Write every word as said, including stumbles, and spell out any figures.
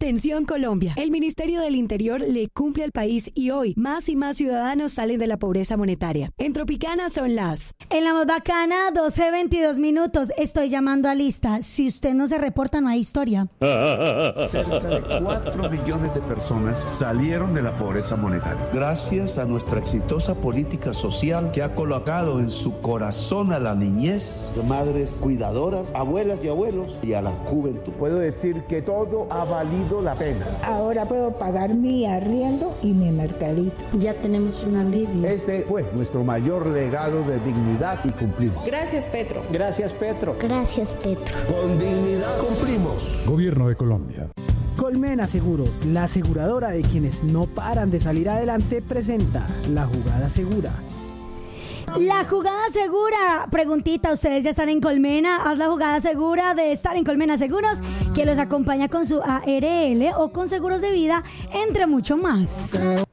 Atención Colombia, el Ministerio del Interior le cumple al país y hoy más y más ciudadanos salen de la pobreza monetaria. En Tropicana son las... En la más bacana, doce veintidós minutos. Estoy llamando a lista. Si usted no se reporta, no hay historia. Cerca de cuatro millones de personas salieron de la pobreza monetaria. Gracias a nuestra exitosa política social que ha colocado en su corazón a la niñez, madres cuidadoras, abuelas y abuelos y a la juventud. Puedo decir que todo ha valido la pena. Ahora puedo pagar mi arriendo y mi mercadito. Ya tenemos un alivio. Ese fue nuestro mayor legado de dignidad y cumplimos. Gracias, Petro. Gracias, Petro. Gracias, Petro. Con dignidad cumplimos. Gobierno de Colombia. Colmena Seguros, la aseguradora de quienes no paran de salir adelante, presenta La Jugada Segura. La jugada segura. Preguntita, ¿ustedes ya están en Colmena? Haz la jugada segura de estar en Colmena Seguros, que los acompaña con su A R L o con seguros de vida, entre mucho más.